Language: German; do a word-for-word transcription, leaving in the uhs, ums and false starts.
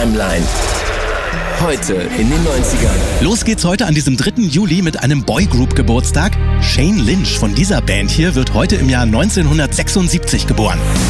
Timeline. Heute in den neunzigern. Los geht's heute an diesem dritten Juli mit einem Boygroup-Geburtstag. Shane Lynch von dieser Band hier wird heute im Jahr neunzehnhundertsechsundsiebzig geboren.